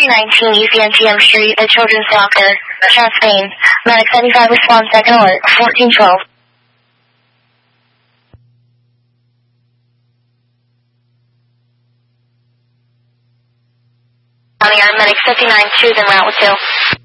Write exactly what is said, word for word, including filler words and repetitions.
three nineteen East N T M Street, a children's doctor, chest pain. Medic seventy-five response, second alert, fourteen twelve. On the medic fifty-nine two, then route with two.